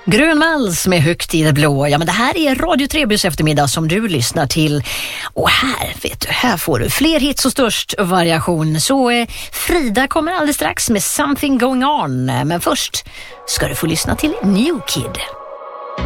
Grönvalls med Högt i det blå. Ja, men det här är Radio Trebys eftermiddag som du lyssnar till. Och här, vet du, här får du fler hits och störst variation. Så Frida kommer alldeles strax med Something Going On. Men först ska du få lyssna till New Kid.